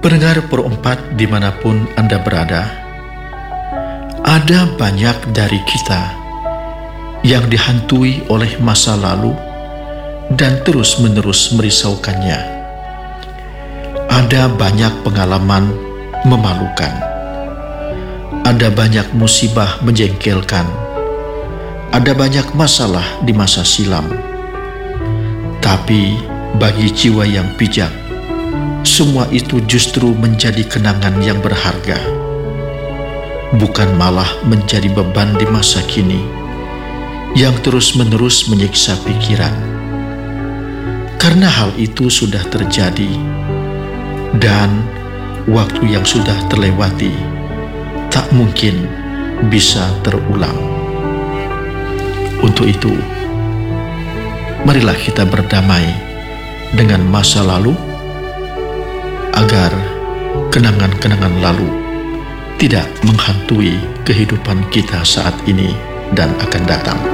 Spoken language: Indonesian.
Pendengar Pro4 dimanapun Anda berada, ada banyak dari kita yang dihantui oleh masa lalu dan terus-menerus merisaukannya. Ada banyak pengalaman memalukan, ada banyak musibah menjengkelkan, ada banyak masalah di masa silam. Tapi bagi jiwa yang bijak, semua itu justru menjadi kenangan yang berharga, bukan malah menjadi beban di masa kini yang terus-menerus menyiksa pikiran. Karena hal itu sudah terjadi, dan waktu yang sudah terlewati tak mungkin bisa terulang. Untuk itu, marilah kita berdamai dengan masa lalu, agar kenangan-kenangan lalu tidak menghantui kehidupan kita saat ini dan akan datang.